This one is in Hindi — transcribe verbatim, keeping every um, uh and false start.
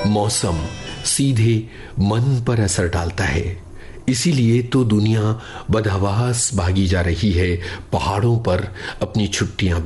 मौसम सीधे मन पर असर डालता है। इसीलिए तो दुनिया बदहवास भागी जा रही है पहाड़ों पर अपनी छुट्टियां